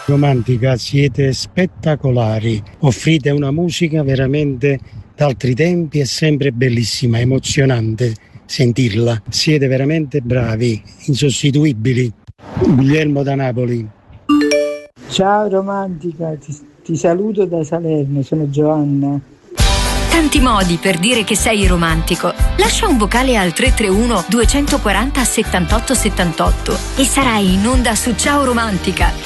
Romantica, siete spettacolari, offrite una musica veramente d'altri tempi e sempre bellissima, emozionante sentirla. Siete veramente bravi, insostituibili. Guglielmo da Napoli. Ciao romantica, ti saluto da Salerno, sono Giovanna. Tanti modi per dire che sei romantico. Lascia un vocale al 331 240 78 78 e sarai in onda su Ciao Romantica.